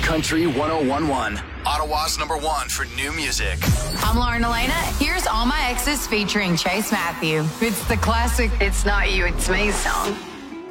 Country 1011, Ottawa's #1 for new music. I'm Lauren Elena. Here's All My Exes featuring Chase Matthew. It's the classic It's Not You, It's Me song.